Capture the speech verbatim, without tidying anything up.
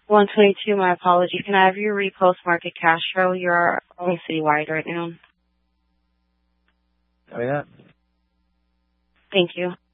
one twenty-two, my apology. Can I have your repost market cash row? You're only citywide right now. Oh, yeah. Thank you.